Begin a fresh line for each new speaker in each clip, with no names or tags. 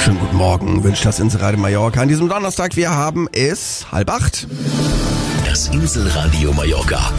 Schönen guten Morgen, wünscht das Inselradio Mallorca an diesem Donnerstag. Wir haben es 7:30.
Das Inselradio Mallorca.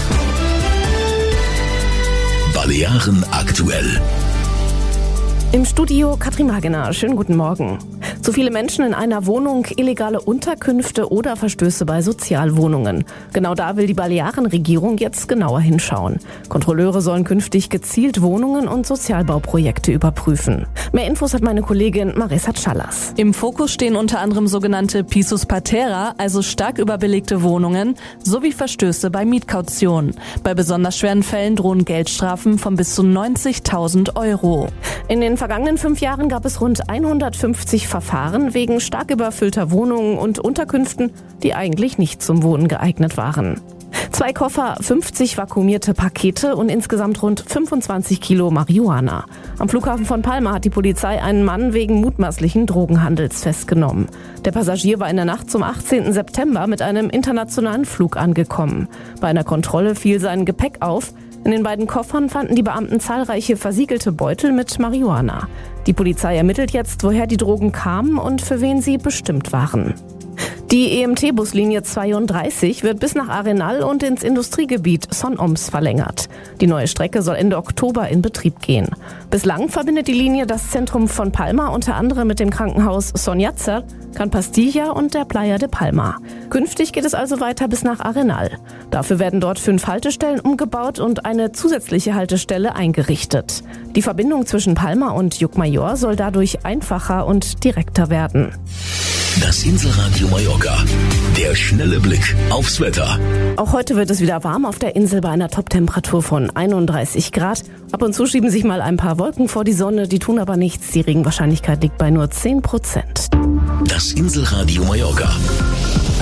Balearen aktuell.
Im Studio Katrin Magener. Schönen guten Morgen. Zu viele Menschen in einer Wohnung, illegale Unterkünfte oder Verstöße bei Sozialwohnungen. Genau da will die Balearenregierung jetzt genauer hinschauen. Kontrolleure sollen künftig gezielt Wohnungen und Sozialbauprojekte überprüfen. Mehr Infos hat meine Kollegin Marissa Challas.
Im Fokus stehen unter anderem sogenannte Pisos Patera, also stark überbelegte Wohnungen, sowie Verstöße bei Mietkaution. Bei besonders schweren Fällen drohen Geldstrafen von bis zu 90.000 Euro.
In den vergangenen 5 Jahren gab es rund 150 Verfahren wegen stark überfüllter Wohnungen und Unterkünften, die eigentlich nicht zum Wohnen geeignet waren. 2 Koffer, 50 vakuumierte Pakete und insgesamt rund 25 Kilo Marihuana. Am Flughafen von Palma hat die Polizei einen Mann wegen mutmaßlichen Drogenhandels festgenommen. Der Passagier war in der Nacht zum 18. September mit einem internationalen Flug angekommen. Bei einer Kontrolle fiel sein Gepäck auf. In den beiden Koffern fanden die Beamten zahlreiche versiegelte Beutel mit Marihuana. Die Polizei ermittelt jetzt, woher die Drogen kamen und für wen sie bestimmt waren. Die EMT-Buslinie 32 wird bis nach Arenal und ins Industriegebiet Son Oms verlängert. Die neue Strecke soll Ende Oktober in Betrieb gehen. Bislang verbindet die Linie das Zentrum von Palma unter anderem mit dem Krankenhaus Son Yatzer, Can Pastilla und der Playa de Palma. Künftig geht es also weiter bis nach Arenal. Dafür werden dort 5 Haltestellen umgebaut und eine zusätzliche Haltestelle eingerichtet. Die Verbindung zwischen Palma und Llucmajor soll dadurch einfacher und direkter werden.
Das Inselradio Mallorca. Der schnelle Blick aufs Wetter.
Auch heute wird es wieder warm auf der Insel bei einer Toptemperatur von 31 Grad. Ab und zu schieben sich mal ein paar Wolken vor die Sonne, die tun aber nichts. Die Regenwahrscheinlichkeit liegt bei nur 10%.
Das Inselradio Mallorca.